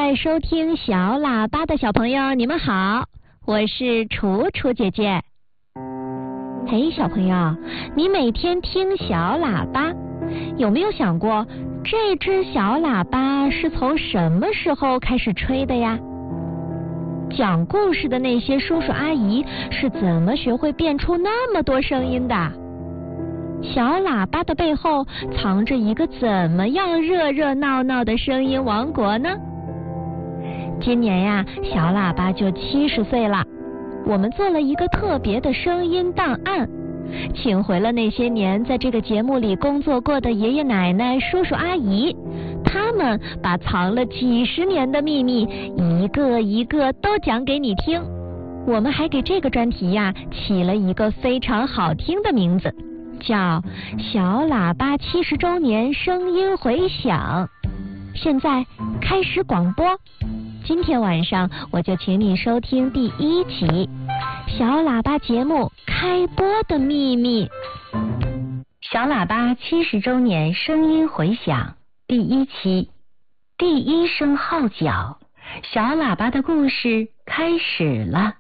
在收听小喇叭的小朋友，你们好，我是楚楚姐姐。嘿，小朋友，你每天听小喇叭，有没有想过这只小喇叭是从什么时候开始吹的呀？讲故事的那些叔叔阿姨是怎么学会变出那么多声音的？小喇叭的背后藏着一个怎么样热热闹闹的声音王国呢？今年呀，小喇叭就70岁了。我们做了一个特别的声音档案，请回了那些年在这个节目里工作过的爷爷奶奶、叔叔阿姨，他们把藏了几十年的秘密一个一个都讲给你听。我们还给这个专题呀起了一个非常好听的名字，叫小喇叭70周年声音回响。现在开始广播，今天晚上我就请你收听第1集小喇叭节目开播的秘密。小喇叭70周年声音回响第1期，第一声号角，小喇叭的故事开始了。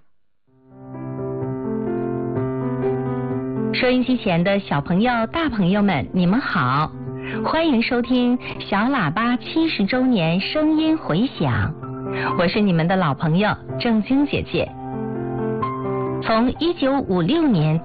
收音机前的小朋友、大朋友们，你们好，欢迎收听小喇叭70周年声音回响，我是你们的老朋友郑晶姐姐。从1956年